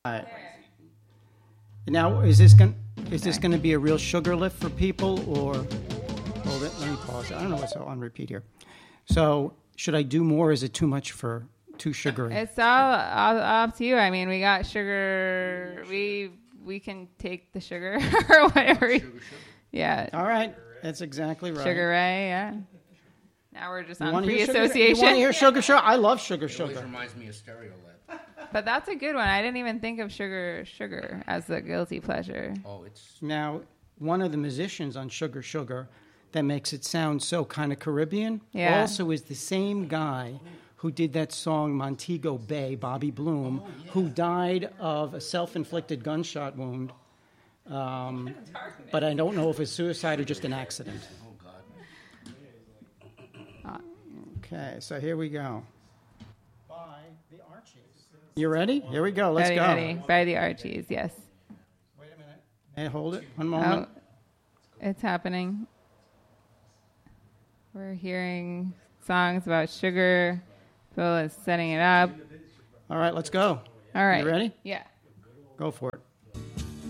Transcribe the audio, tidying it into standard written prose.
right. Now, is this going to be a real sugar lift for people, or hold it? Let me pause. I don't know what's on repeat here. So, should I do more? Or is it too much for too sugary? It's all up to you. I mean, we got sugar. We can take the sugar or whatever. Sugar. Yeah. All right. That's exactly right. Sugar Ray. Yeah. Now we're just on pre-association. You want to hear sugar? I love sugar. It always reminds me of Stereolab. But that's a good one. I didn't even think of sugar as the guilty pleasure. Oh, it's... Now, one of the musicians on Sugar that makes it sound so kind of Caribbean also is the same guy who did that song Montego Bay, Bobby Bloom, who died of a self-inflicted gunshot wound. But I don't know if it's suicide or just an accident. Oh, God. Okay, so here we go. You ready? Here we go. Let's go. Ready. By the Archies, yes. Wait a minute. Hey, hold it. One moment. Oh, it's happening. We're hearing songs about sugar. Phil is setting it up. All right, let's go. All right. You ready? Yeah. Go for it.